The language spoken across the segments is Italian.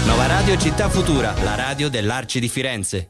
Nova Radio Città Futura, la radio dell'Arci di Firenze.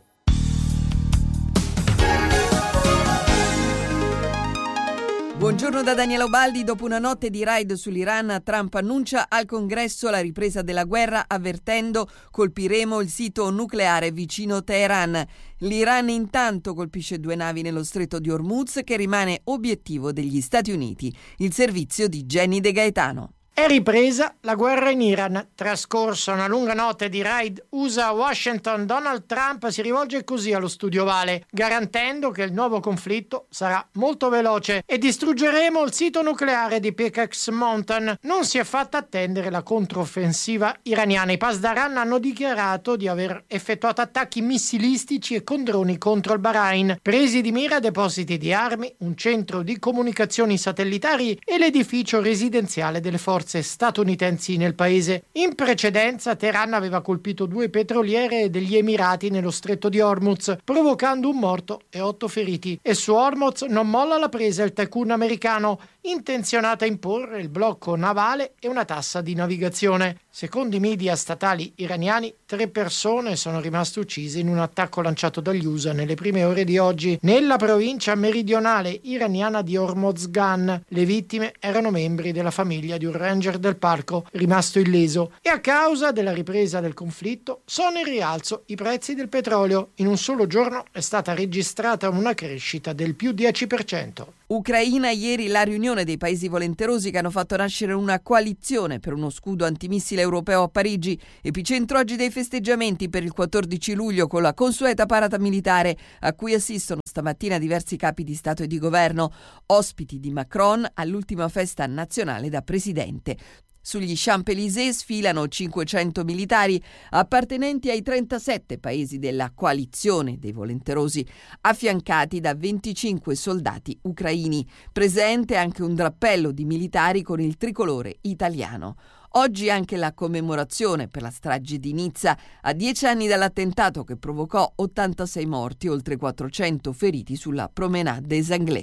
Buongiorno da Daniela Ubaldi. Dopo una notte di raid sull'Iran, Trump annuncia al Congresso la ripresa della guerra, avvertendo: colpiremo il sito nucleare vicino Teheran. L'Iran intanto colpisce 2 navi nello stretto di Hormuz, che rimane obiettivo degli Stati Uniti. Il servizio di Jenny De Gaetano. È ripresa la guerra in Iran. Trascorsa una lunga notte di raid USA a Washington, Donald Trump si rivolge così allo studio ovale, garantendo che il nuovo conflitto sarà molto veloce e distruggeremo il sito nucleare di Pickaxe Mountain. Non si è fatta attendere la controffensiva iraniana. I Pasdaran hanno dichiarato di aver effettuato attacchi missilistici e con droni contro il Bahrain, presi di mira depositi di armi, un centro di comunicazioni satellitari e l'edificio residenziale delle forze statunitensi nel paese. In precedenza Teheran aveva colpito 2 petroliere degli Emirati nello stretto di Hormuz, provocando un morto e 8 feriti. E su Hormuz non molla la presa il tycoon americano, intenzionato a imporre il blocco navale e una tassa di navigazione. Secondo i media statali iraniani, 3 persone sono rimaste uccise in un attacco lanciato dagli USA nelle prime ore di oggi nella provincia meridionale iraniana di Hormozgan. Le vittime erano membri della famiglia di un ranger del parco rimasto illeso, e a causa della ripresa del conflitto sono in rialzo i prezzi del petrolio. In un solo giorno è stata registrata una crescita del più 10%. Ucraina, ieri la riunione dei paesi volenterosi che hanno fatto nascere una coalizione per uno scudo antimissile europeo a Parigi, epicentro oggi dei festeggiamenti per il 14 luglio con la consueta parata militare a cui assistono stamattina diversi capi di Stato e di Governo, ospiti di Macron all'ultima festa nazionale da presidente. Sugli Champs-Élysées sfilano 500 militari appartenenti ai 37 paesi della coalizione dei volenterosi, affiancati da 25 soldati ucraini. Presente anche un drappello di militari con il tricolore italiano. Oggi anche la commemorazione per la strage di Nizza, a 10 anni dall'attentato che provocò 86 morti e oltre 400 feriti sulla Promenade des Anglais.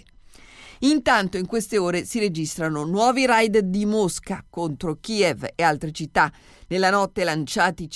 Intanto in queste ore si registrano nuovi raid di Mosca contro Kiev e altre città. Nella notte lanciati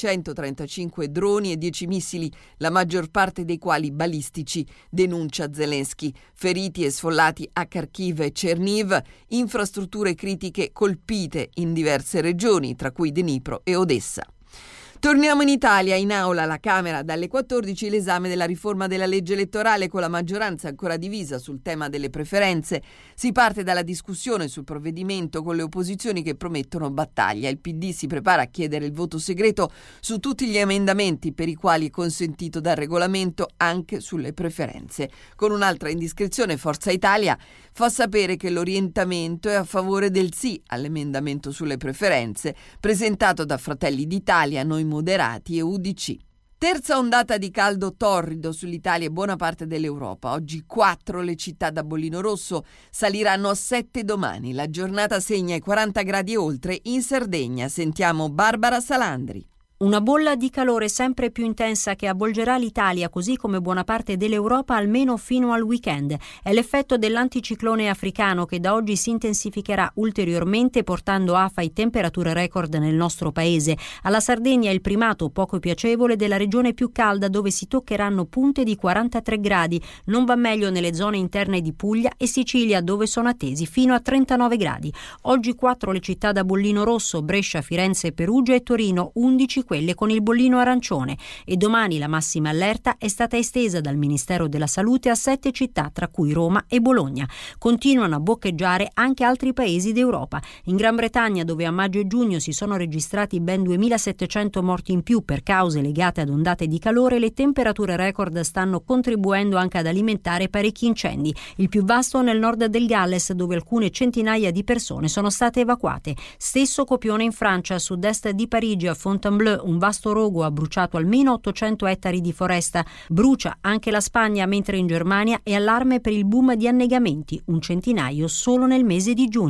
135 droni e 10 missili, la maggior parte dei quali balistici, denuncia Zelensky. Feriti e sfollati a Kharkiv e Cherniv, infrastrutture critiche colpite in diverse regioni, tra cui Dnipro e Odessa. Torniamo in Italia. In aula alla Camera dalle 14 l'esame della riforma della legge elettorale, con la maggioranza ancora divisa sul tema delle preferenze. Si parte dalla discussione sul provvedimento con le opposizioni che promettono battaglia. Il PD si prepara a chiedere il voto segreto su tutti gli emendamenti per i quali è consentito dal regolamento, anche sulle preferenze. Con un'altra indiscrezione, Forza Italia fa sapere che l'orientamento è a favore del sì all'emendamento sulle preferenze presentato da Fratelli d'Italia, Noi Moderati e UDC. Terza ondata di caldo torrido sull'Italia e buona parte dell'Europa. Oggi 4 le città da bollino rosso, saliranno a 7 domani. La giornata segna i 40 gradi e oltre in Sardegna. Sentiamo Barbara Salandri. Una bolla di calore sempre più intensa che avvolgerà l'Italia, così come buona parte dell'Europa, almeno fino al weekend. È l'effetto dell'anticiclone africano che da oggi si intensificherà ulteriormente, portando afa e temperature record nel nostro paese. Alla Sardegna il primato poco piacevole della regione più calda, dove si toccheranno punte di 43 gradi. Non va meglio nelle zone interne di Puglia e Sicilia, dove sono attesi fino a 39 gradi. Oggi 4 le città da bollino rosso: Brescia, Firenze, Perugia e Torino, 11 quelle con il bollino arancione, e domani la massima allerta è stata estesa dal Ministero della Salute a 7 città, tra cui Roma e Bologna. Continuano a boccheggiare anche altri paesi d'Europa. In Gran Bretagna, dove a maggio e giugno si sono registrati ben 2.700 morti in più per cause legate ad ondate di calore, le temperature record stanno contribuendo anche ad alimentare parecchi incendi. Il più vasto nel nord del Galles, dove alcune centinaia di persone sono state evacuate. Stesso copione in Francia, a sud-est di Parigi, a Fontainebleau, un vasto rogo ha bruciato almeno 800 ettari di foresta. Brucia anche la Spagna, mentre in Germania è allarme per il boom di annegamenti, un centinaio solo nel mese di giugno.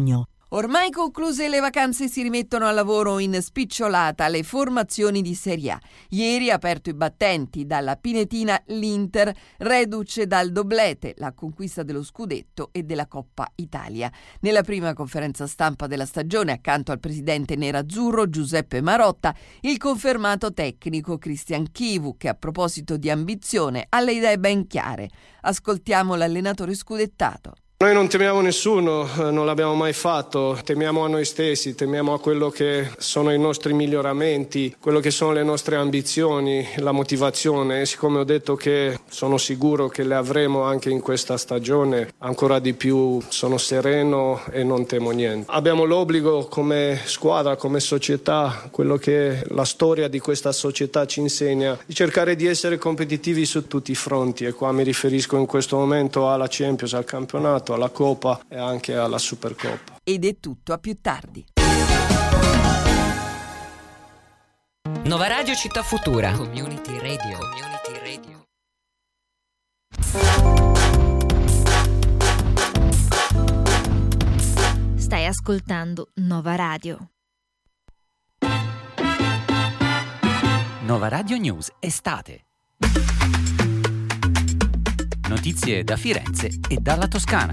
Ormai concluse le vacanze, si rimettono al lavoro in spicciolata le formazioni di Serie A. Ieri ha aperto i battenti dalla Pinetina l'Inter, reduce dal doblete, la conquista dello scudetto e della Coppa Italia. Nella prima conferenza stampa della stagione, accanto al presidente nerazzurro Giuseppe Marotta, il confermato tecnico Christian Chivu, che a proposito di ambizione ha le idee ben chiare. Ascoltiamo l'allenatore scudettato. Noi non temiamo nessuno, non l'abbiamo mai fatto, temiamo a noi stessi, temiamo a quello che sono i nostri miglioramenti, quello che sono le nostre ambizioni, la motivazione. E siccome ho detto che sono sicuro che le avremo anche in questa stagione, ancora di più sono sereno e non temo niente. Abbiamo l'obbligo come squadra, come società, quello che la storia di questa società ci insegna, di cercare di essere competitivi su tutti i fronti, e qua mi riferisco in questo momento alla Champions, al campionato, alla Coppa e anche alla Supercoppa. Ed è tutto, a più tardi. Nova Radio Città Futura. Community Radio. Stai ascoltando Nova Radio. Nova Radio News Estate. Notizie da Firenze e dalla Toscana.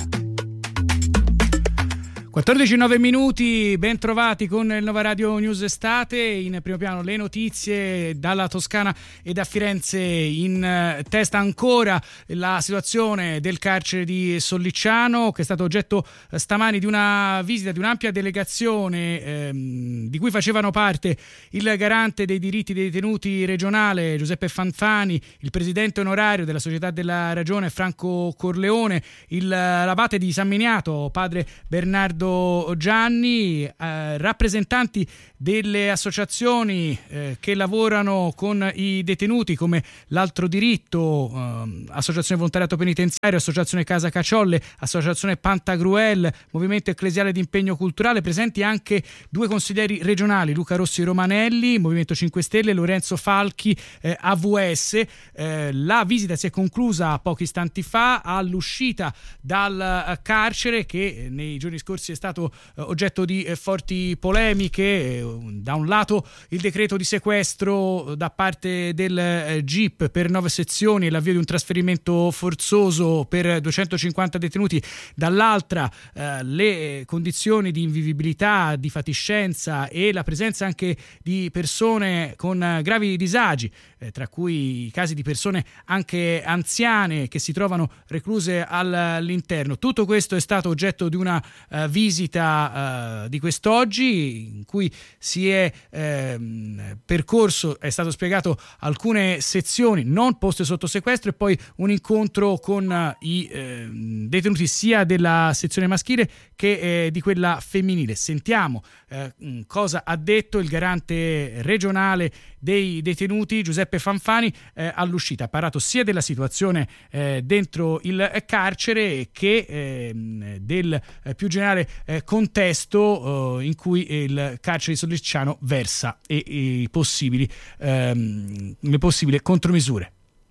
14:09 minuti, ben trovati con il Nova Radio News Estate. In primo piano le notizie dalla Toscana e da Firenze. In testa ancora la situazione del carcere di Sollicciano, che è stato oggetto stamani di una visita di un'ampia delegazione di cui facevano parte il garante dei diritti dei detenuti regionale Giuseppe Fanfani, il presidente onorario della Società della Ragione Franco Corleone, l'abate di San Miniato padre Bernardo Gianni, rappresentanti delle associazioni che lavorano con i detenuti come l'Altro Diritto, Associazione Volontariato Penitenziario, Associazione Casa Caciolle, Associazione Pantagruel, Movimento Ecclesiale di Impegno Culturale, presenti anche due consiglieri regionali, Luca Rossi Romanelli, Movimento 5 Stelle, Lorenzo Falchi, AVS. La visita si è conclusa pochi istanti fa all'uscita dal carcere, che nei giorni scorsi è stato oggetto di forti polemiche. Da un lato il decreto di sequestro da parte del GIP per 9 sezioni e l'avvio di un trasferimento forzoso per 250 detenuti, dall'altra le condizioni di invivibilità, di fatiscenza e la presenza anche di persone con gravi disagi, tra cui i casi di persone anche anziane che si trovano recluse all'interno. Tutto questo è stato oggetto di una visita di quest'oggi, in cui si è percorso, è stato spiegato alcune sezioni non poste sotto sequestro, e poi un incontro con i detenuti sia della sezione maschile che di quella femminile. Sentiamo cosa ha detto il garante regionale dei detenuti Giuseppe Fanfani all'uscita. Ha parlato sia della situazione dentro il carcere che del più generale contesto in cui il carcere di Sollicciano versa e le possibili contromisure.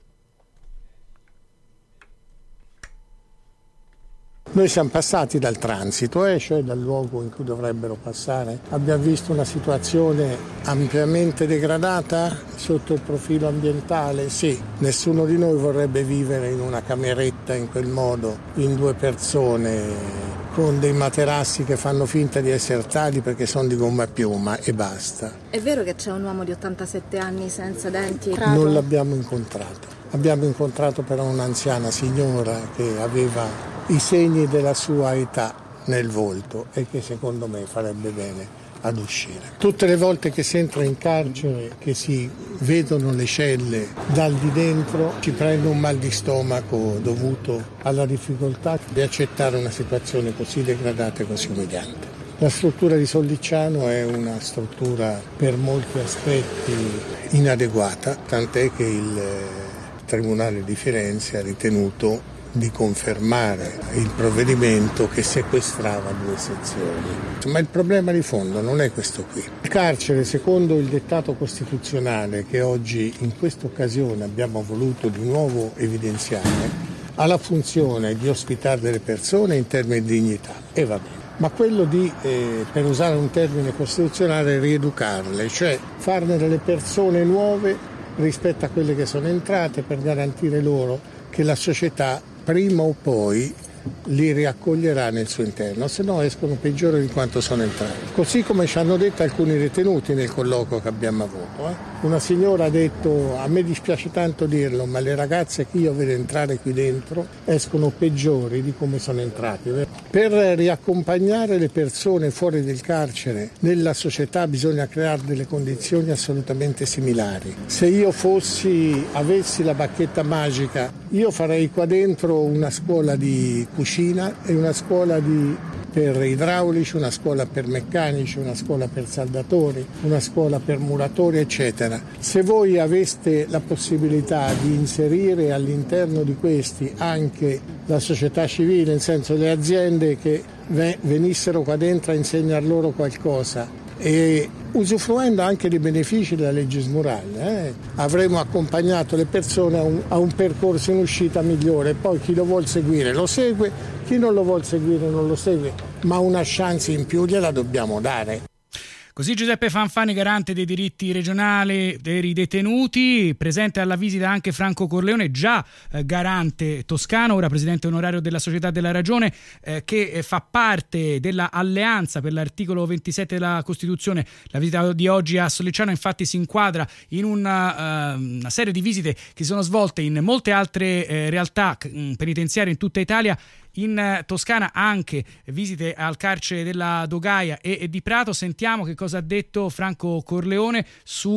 Noi siamo passati dal transito, cioè dal luogo in cui dovrebbero passare. Abbiamo visto una situazione ampiamente degradata sotto il profilo ambientale. Sì, nessuno di noi vorrebbe vivere in una cameretta in quel modo, in 2 persone, con dei materassi che fanno finta di essere tali perché sono di gomma a piuma e basta. È vero che c'è un uomo di 87 anni senza denti? Non l'abbiamo incontrato. Abbiamo incontrato però un'anziana signora che aveva i segni della sua età nel volto e che secondo me farebbe bene ad uscire. Tutte le volte che si entra in carcere, che si vedono le celle dal di dentro, ci prende un mal di stomaco dovuto alla difficoltà di accettare una situazione così degradata e così umiliante. La struttura di Sollicciano è una struttura per molti aspetti inadeguata, tant'è che il Tribunale di Firenze ha ritenuto di confermare il provvedimento che sequestrava 2 sezioni. Ma il problema di fondo non è questo qui. Il carcere, secondo il dettato costituzionale che oggi in questa occasione abbiamo voluto di nuovo evidenziare, ha la funzione di ospitare delle persone in termini di dignità, e va bene. ma quello di, per usare un termine costituzionale, rieducarle, cioè farne delle persone nuove rispetto a quelle che sono entrate, per garantire loro che la società prima o poi li riaccoglierà nel suo interno, se no escono peggiori di quanto sono entrati. Così come ci hanno detto alcuni detenuti nel colloquio che abbiamo avuto. Una signora ha detto: a me dispiace tanto dirlo, ma le ragazze che io vedo entrare qui dentro escono peggiori di come sono entrati. Per riaccompagnare le persone fuori del carcere nella società bisogna creare delle condizioni assolutamente similari. Se io avessi la bacchetta magica, io farei qua dentro una scuola di cucina e una scuola per idraulici, una scuola per meccanici, una scuola per saldatori, una scuola per muratori, eccetera. Se voi aveste la possibilità di inserire all'interno di questi anche la società civile, nel senso le aziende che venissero qua dentro a insegnar loro qualcosa, e usufruendo anche dei benefici della legge Smuraglia, avremo accompagnato le persone a un percorso in uscita migliore. Poi chi lo vuol seguire lo segue, chi non lo vuol seguire non lo segue, ma una chance in più gliela dobbiamo dare. Così Giuseppe Fanfani, garante dei diritti regionali dei detenuti. Presente alla visita anche Franco Corleone, già garante toscano, ora presidente onorario della Società della Ragione, che fa parte della alleanza per l'articolo 27 della Costituzione. La visita di oggi a Sollicciano infatti si inquadra in una serie di visite che si sono svolte in molte altre realtà penitenziarie in tutta Italia. In Toscana anche visite al carcere della Dogaia e di Prato. Sentiamo che cosa ha detto Franco Corleone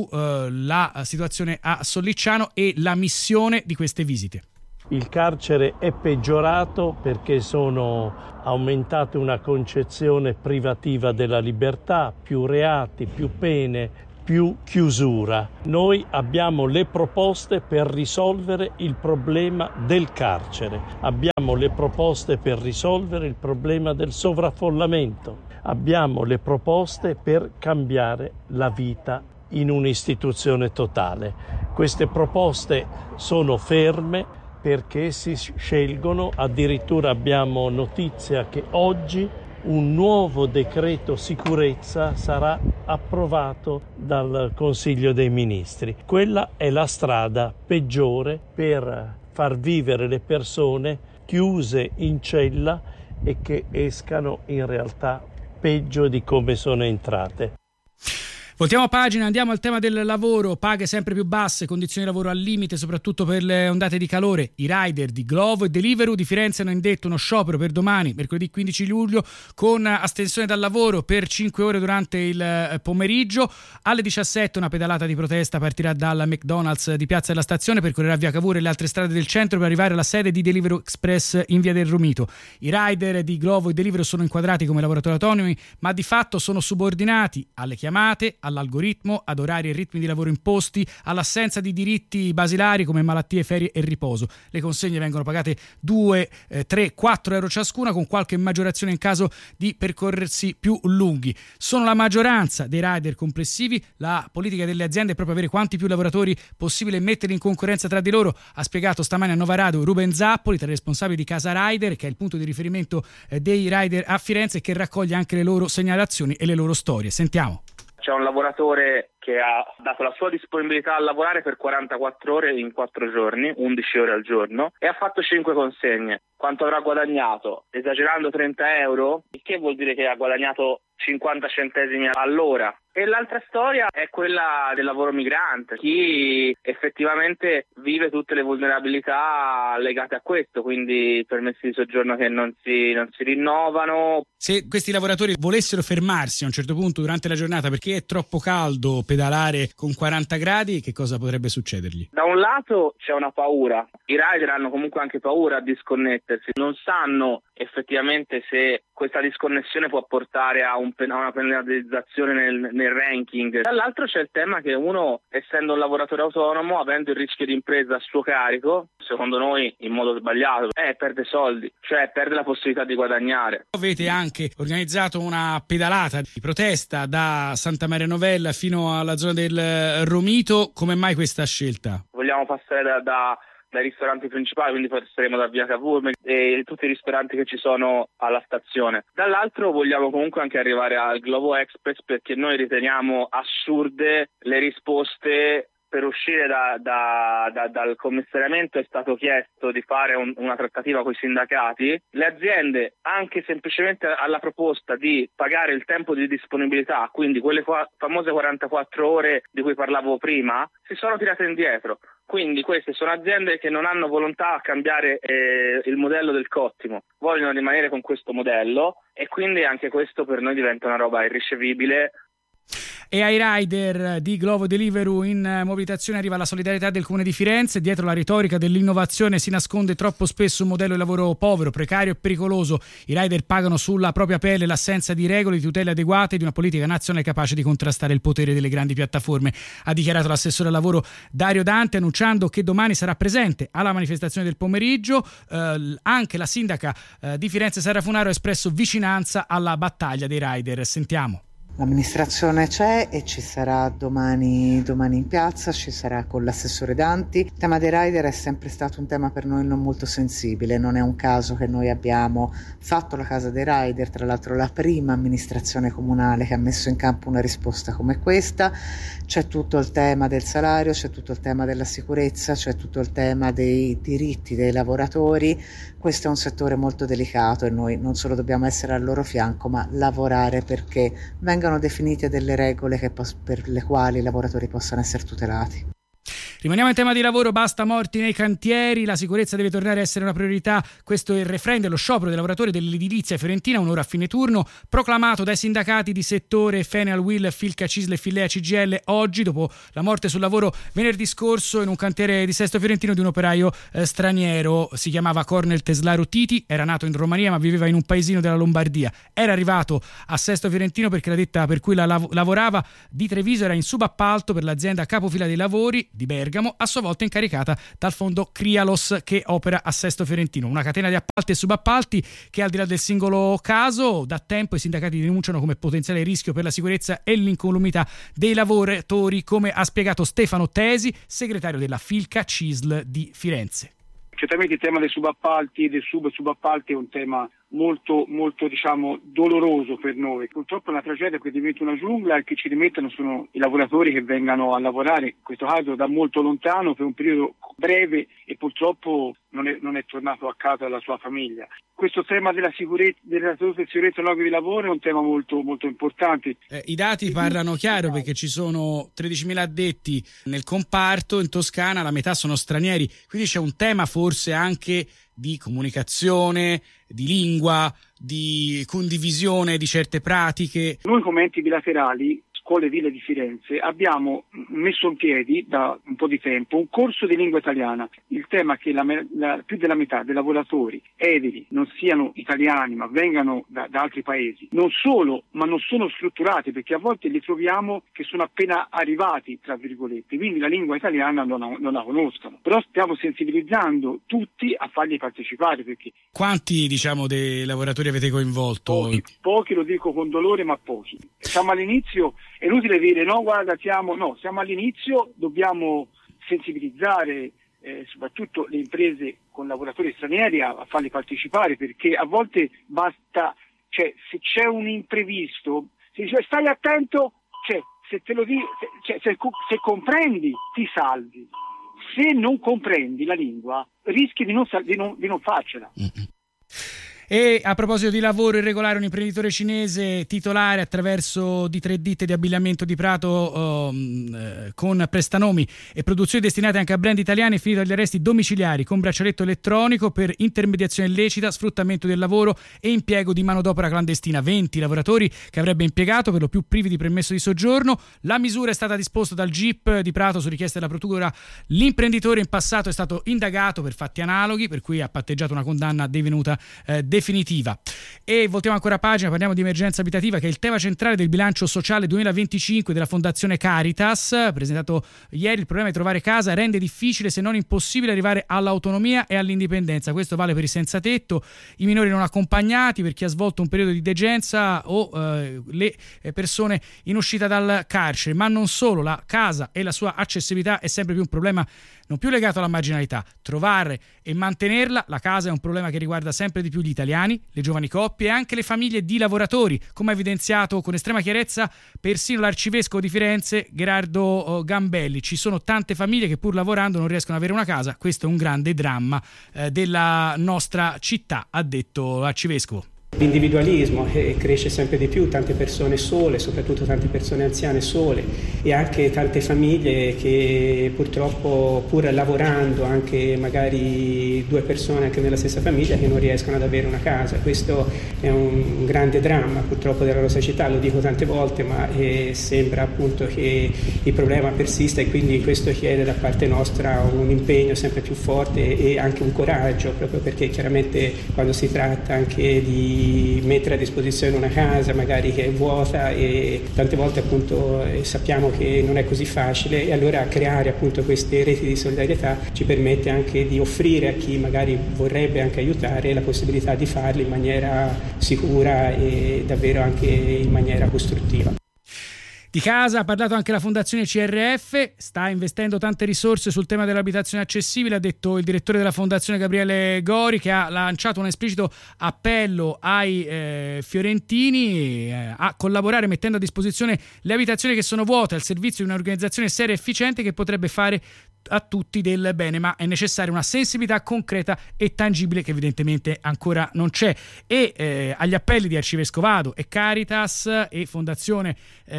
sulla situazione a Sollicciano e la missione di queste visite. Il carcere è peggiorato perché sono aumentate una concezione privativa della libertà, più reati, più pene, più chiusura. Noi abbiamo le proposte per risolvere il problema del carcere, abbiamo le proposte per risolvere il problema del sovraffollamento, abbiamo le proposte per cambiare la vita in un'istituzione totale. Queste proposte sono ferme perché si scelgono, addirittura abbiamo notizia che oggi un nuovo decreto sicurezza sarà approvato dal Consiglio dei Ministri. Quella è la strada peggiore per far vivere le persone chiuse in cella e che escano in realtà peggio di come sono entrate. Voltiamo pagina, andiamo al tema del lavoro. Paghe sempre più basse, condizioni di lavoro al limite, soprattutto per le ondate di calore. I rider di Glovo e Deliveroo di Firenze hanno indetto uno sciopero per domani, mercoledì 15 luglio, con astensione dal lavoro per 5 ore durante il pomeriggio. Alle 17 una pedalata di protesta partirà dalla McDonald's di Piazza della Stazione, percorrerà via Cavour e le altre strade del centro per arrivare alla sede di Deliveroo Express in via del Romito. I rider di Glovo e Deliveroo sono inquadrati come lavoratori autonomi, ma di fatto sono subordinati alle chiamate, all'algoritmo, ad orari e ritmi di lavoro imposti, all'assenza di diritti basilari come malattie, ferie e riposo. Le consegne vengono pagate 2, 3, 4 euro ciascuna, con qualche maggiorazione in caso di percorsi più lunghi. Sono la maggioranza dei rider complessivi. La politica delle aziende è proprio avere quanti più lavoratori possibile e metterli in concorrenza tra di loro, ha spiegato stamani a Nova Radio Ruben Zappoli, tra i responsabili di Casa Rider, che è il punto di riferimento dei rider a Firenze e che raccoglie anche le loro segnalazioni e le loro storie. Sentiamo. C'è un lavoratore che ha dato la sua disponibilità a lavorare per 44 ore in 4 giorni, 11 ore al giorno, e ha fatto 5 consegne. Quanto avrà guadagnato? Esagerando 30 euro, il che vuol dire che ha guadagnato 50 centesimi all'ora. E l'altra storia è quella del lavoro migrante, chi effettivamente vive tutte le vulnerabilità legate a questo, quindi permessi di soggiorno che non si rinnovano. Se questi lavoratori volessero fermarsi a un certo punto durante la giornata perché è troppo caldo pedalare con 40 gradi, che cosa potrebbe succedergli? Da un lato c'è una paura, i rider hanno comunque anche paura a disconnettersi, non sanno effettivamente se questa disconnessione può portare a una penalizzazione nel ranking. Dall'altro c'è il tema che uno, essendo un lavoratore autonomo, avendo il rischio di impresa a suo carico, secondo noi in modo sbagliato, perde soldi, cioè perde la possibilità di guadagnare. Avete anche organizzato una pedalata di protesta da Santa Maria Novella fino alla zona del Romito. Come mai questa scelta? Vogliamo passare da dai ristoranti principali, quindi passeremo da via Cavour e tutti i ristoranti che ci sono alla stazione. Dall'altro vogliamo comunque anche arrivare al Glovo Express, perché noi riteniamo assurde le risposte. Per uscire dal commissariamento è stato chiesto di fare una trattativa con i sindacati. Le aziende, anche semplicemente alla proposta di pagare il tempo di disponibilità, quindi quelle famose 44 ore di cui parlavo prima, si sono tirate indietro. Quindi queste sono aziende che non hanno volontà a cambiare il modello del cottimo, vogliono rimanere con questo modello, e quindi anche questo per noi diventa una roba irricevibile. E ai rider di Glovo Deliveroo in mobilitazione arriva la solidarietà del Comune di Firenze. Dietro la retorica dell'innovazione si nasconde troppo spesso un modello di lavoro povero, precario e pericoloso. I rider pagano sulla propria pelle l'assenza di regole, di tutele adeguate e di una politica nazionale capace di contrastare il potere delle grandi piattaforme, ha dichiarato l'assessore al lavoro Dario Dante, annunciando che domani sarà presente alla manifestazione del pomeriggio. Anche la sindaca di Firenze Sara Funaro ha espresso vicinanza alla battaglia dei rider. Sentiamo. L'amministrazione c'è e ci sarà domani in piazza, ci sarà con l'assessore Danti. Il tema dei rider è sempre stato un tema per noi non molto sensibile, non è un caso che noi abbiamo fatto la Casa dei Rider, tra l'altro la prima amministrazione comunale che ha messo in campo una risposta come questa. C'è tutto il tema del salario, c'è tutto il tema della sicurezza, c'è tutto il tema dei diritti dei lavoratori. Questo è un settore molto delicato e noi non solo dobbiamo essere al loro fianco, ma lavorare perché vengano definite delle regole per le quali i lavoratori possano essere tutelati. Rimaniamo in tema di lavoro, basta morti nei cantieri, la sicurezza deve tornare a essere una priorità. Questo è il refrain dello sciopero dei lavoratori dell'edilizia fiorentina, un'ora a fine turno, proclamato dai sindacati di settore Fenel, Will, Filca, Cisle e Fillea CGL oggi, dopo la morte sul lavoro venerdì scorso in un cantiere di Sesto Fiorentino di un operaio straniero. Si chiamava Cornel Teslaro Titi, era nato in Romania ma viveva in un paesino della Lombardia. Era arrivato a Sesto Fiorentino perché la ditta per cui lavorava di Treviso era in subappalto per l'azienda capofila dei lavori di Bergamo, a sua volta incaricata dal fondo Crialos che opera a Sesto Fiorentino, una catena di appalti e subappalti che, al di là del singolo caso, da tempo i sindacati denunciano come potenziale rischio per la sicurezza e l'incolumità dei lavoratori, come ha spiegato Stefano Tesi, segretario della Filca Cisl di Firenze. Certamente il tema dei subappalti e dei subappalti è un tema molto doloroso per noi. Purtroppo è una tragedia che diventa una giungla e che ci rimettono sono i lavoratori che vengano a lavorare, in questo caso da molto lontano, per un periodo breve, e purtroppo non è tornato a casa alla sua famiglia. Questo tema della sicurezza, della salute e sicurezza nei luoghi di lavoro è un tema molto, molto importante. I dati parlano chiaro, perché ci sono 13.000 addetti nel comparto, in Toscana la metà sono stranieri, quindi c'è un tema forse anche di comunicazione, di lingua, di condivisione di certe pratiche. Noi come enti bilaterali, Scuole Ville di Firenze, abbiamo messo in piedi da un po' di tempo un corso di lingua italiana. Il tema è che più della metà dei lavoratori edili non siano italiani ma vengano da altri paesi. Non solo, ma non sono strutturati, perché a volte li troviamo che sono appena arrivati, tra virgolette, quindi la lingua italiana non la conoscono. Però stiamo sensibilizzando tutti a farli partecipare. Perché quanti dei lavoratori avete coinvolto? Pochi, lo dico con dolore, ma pochi. Siamo all'inizio. È inutile dire siamo all'inizio, dobbiamo sensibilizzare soprattutto le imprese con lavoratori stranieri a farli partecipare, perché a volte basta, se c'è un imprevisto, si dice stai attento, se te lo dico, se comprendi ti salvi, se non comprendi la lingua rischi di non farcela. E a proposito di lavoro irregolare, un imprenditore cinese titolare attraverso di 3 ditte di abbigliamento di Prato con prestanomi e produzioni destinate anche a brand italiani è finito agli arresti domiciliari con braccialetto elettronico per intermediazione illecita, sfruttamento del lavoro e impiego di manodopera clandestina. 20 lavoratori che avrebbe impiegato, per lo più privi di permesso di soggiorno. La misura è stata disposta dal GIP di Prato su richiesta della procura. L'imprenditore in passato è stato indagato per fatti analoghi, per cui ha patteggiato una condanna divenuta definitiva. definitiva. E voltiamo ancora pagina, parliamo di emergenza abitativa, che è il tema centrale del bilancio sociale 2025 della Fondazione Caritas, presentato ieri. Il problema di trovare casa rende difficile, se non impossibile, arrivare all'autonomia e all'indipendenza. Questo vale per i senza tetto, i minori non accompagnati, per chi ha svolto un periodo di degenza o le persone in uscita dal carcere. Ma non solo, la casa e la sua accessibilità è sempre più un problema non più legato alla marginalità. Trovare e mantenerla, la casa, è un problema che riguarda sempre di più gli italiani, le giovani coppie e anche le famiglie di lavoratori, come ha evidenziato con estrema chiarezza persino l'arcivescovo di Firenze Gherardo Gambelli. Ci sono tante famiglie che pur lavorando non riescono ad avere una casa, questo è un grande dramma della nostra città, ha detto l'arcivescovo. L'individualismo cresce sempre di più, tante persone sole, soprattutto tante persone anziane sole, e anche tante famiglie che purtroppo, pur lavorando, anche magari due persone anche nella stessa famiglia, che non riescono ad avere una casa. Questo è un grande dramma purtroppo della nostra città, lo dico tante volte, ma sembra appunto che il problema persista, e quindi questo chiede da parte nostra un impegno sempre più forte e anche un coraggio, proprio perché chiaramente quando si tratta anche di mettere a disposizione una casa magari che è vuota, e tante volte appunto sappiamo che non è così facile, e allora creare appunto queste reti di solidarietà ci permette anche di offrire a chi magari vorrebbe anche aiutare la possibilità di farlo in maniera sicura e davvero anche in maniera costruttiva. Di casa ha parlato anche la Fondazione CRF, sta investendo tante risorse sul tema dell'abitazione accessibile, ha detto il direttore della Fondazione Gabriele Gori, che ha lanciato un esplicito appello ai fiorentini a collaborare mettendo a disposizione le abitazioni che sono vuote al servizio di un'organizzazione seria e efficiente che potrebbe fare a tutti del bene, ma è necessaria una sensibilità concreta e tangibile che evidentemente ancora non c'è. E agli appelli di Arcivescovado e Caritas e Fondazione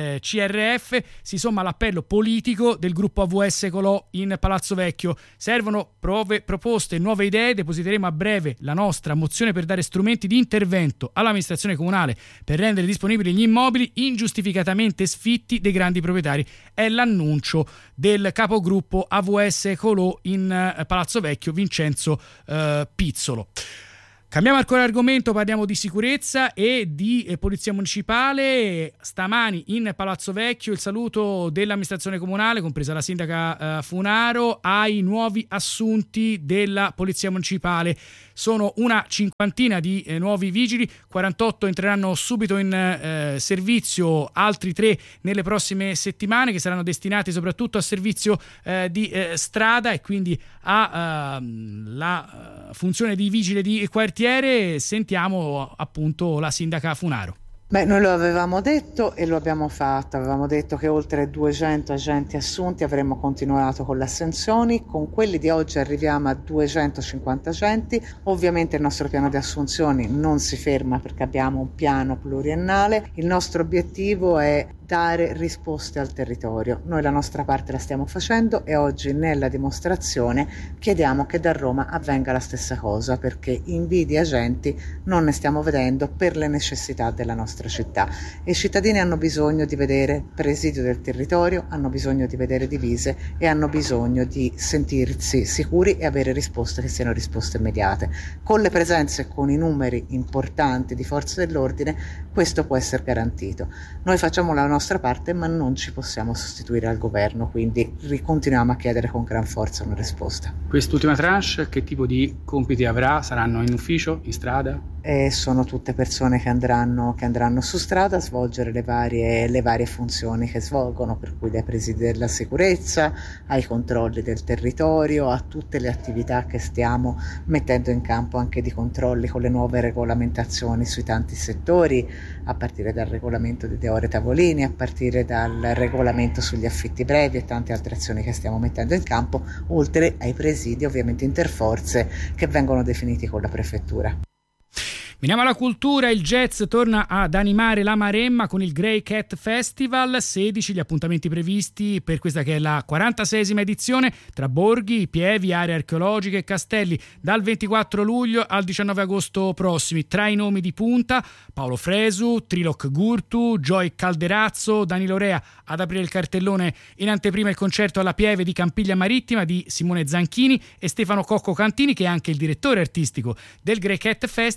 CRF si somma l'appello politico del gruppo AVS Colò in Palazzo Vecchio. Servono prove, proposte e nuove idee. Depositeremo a breve la nostra mozione per dare strumenti di intervento all'amministrazione comunale per rendere disponibili gli immobili ingiustificatamente sfitti dei grandi proprietari. È l'annuncio del capogruppo AVS Colò in Palazzo Vecchio, Vincenzo Pizzolo. Cambiamo ancora argomento, parliamo di sicurezza e di polizia municipale. Stamani in Palazzo Vecchio il saluto dell'amministrazione comunale, compresa la sindaca Funaro, ai nuovi assunti della polizia municipale. Sono una cinquantina di nuovi vigili, 48 entreranno subito in servizio, altri 3 nelle prossime settimane, che saranno destinati soprattutto a servizio di strada e quindi alla funzione di vigile di quartiere. Sentiamo appunto la sindaca Funaro. Beh, noi lo avevamo detto e lo abbiamo fatto. Avevamo detto che oltre ai 200 agenti assunti avremmo continuato con le assunzioni. Con quelli di oggi arriviamo a 250 agenti. Ovviamente il nostro piano di assunzioni non si ferma perché abbiamo un piano pluriennale. Il nostro obiettivo è dare risposte al territorio. Noi la nostra parte la stiamo facendo e oggi nella dimostrazione chiediamo che da Roma avvenga la stessa cosa, perché invidi agenti non ne stiamo vedendo per le necessità della nostra città. I cittadini hanno bisogno di vedere presidio del territorio, hanno bisogno di vedere divise e hanno bisogno di sentirsi sicuri e avere risposte che siano risposte immediate. Con le presenze e con i numeri importanti di forze dell'ordine questo può essere garantito. Noi facciamo la nostra parte, ma non ci possiamo sostituire al governo, quindi continuiamo a chiedere con gran forza una risposta. Quest'ultima tranche che tipo di compiti avrà? Saranno in ufficio, in strada? Sono tutte persone che andranno su strada a svolgere le varie funzioni che svolgono, per cui dai presidi della sicurezza ai controlli del territorio, a tutte le attività che stiamo mettendo in campo, anche di controlli con le nuove regolamentazioni sui tanti settori, a partire dal regolamento delle ore tavolini, a partire dal regolamento sugli affitti brevi e tante altre azioni che stiamo mettendo in campo, oltre ai presidi ovviamente interforze che vengono definiti con la prefettura. Veniamo alla cultura, il jazz torna ad animare la Maremma con il Grey Cat Festival, 16 gli appuntamenti previsti per questa che è la 46esima edizione, tra borghi, pievi, aree archeologiche e castelli, dal 24 luglio al 19 agosto prossimi. Tra i nomi di punta, Paolo Fresu, Trilok Gurtu, Joy Calderazzo, Danilo Rea. Ad aprire il cartellone in anteprima il concerto alla Pieve di Campiglia Marittima di Simone Zanchini e Stefano Cocco Cantini, che è anche il direttore artistico del Grey Cat Festival e che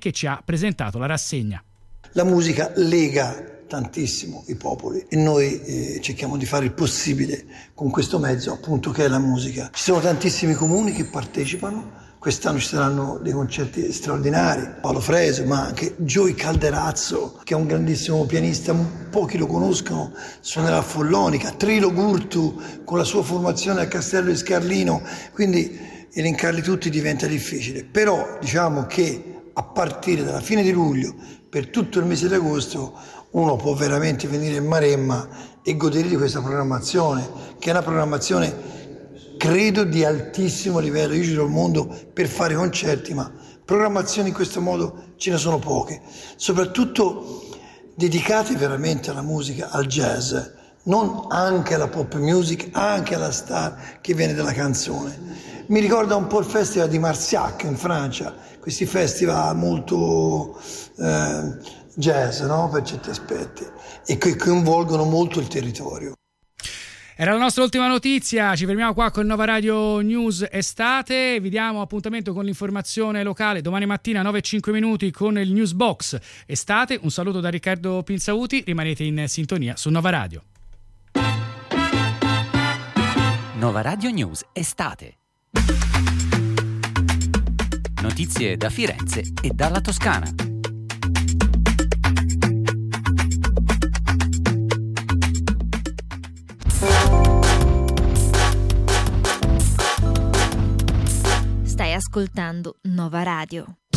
che ci ha presentato la rassegna. La musica lega tantissimo i popoli e noi cerchiamo di fare il possibile con questo mezzo, appunto, che è la musica. Ci sono tantissimi comuni che partecipano. Quest'anno ci saranno dei concerti straordinari, Paolo Freso, ma anche Joey Calderazzo, che è un grandissimo pianista, pochi lo conoscono, suonerà a Follonica, Trilo Gurtu con la sua formazione al Castello di Scarlino, quindi elencarli tutti diventa difficile, però diciamo che a partire dalla fine di luglio per tutto il mese di agosto uno può veramente venire in Maremma e godere di questa programmazione, che è una programmazione credo di altissimo livello. Io giro il mondo per fare concerti, ma programmazioni in questo modo ce ne sono poche, soprattutto dedicate veramente alla musica, al jazz, non anche alla pop music, anche alla star che viene dalla canzone. Mi ricorda un po' il festival di Marciac in Francia, questi festival molto jazz, no? Per certi aspetti, e che coinvolgono molto il territorio. Era la nostra ultima notizia, ci fermiamo qua con Nova Radio News Estate, vi diamo appuntamento con l'informazione locale domani mattina 9:05 con il News Box Estate. Un saluto da Riccardo Pinzauti, rimanete in sintonia su Nova Radio. Nova Radio News Estate. Notizie da Firenze e dalla Toscana. Stai ascoltando Nova Radio.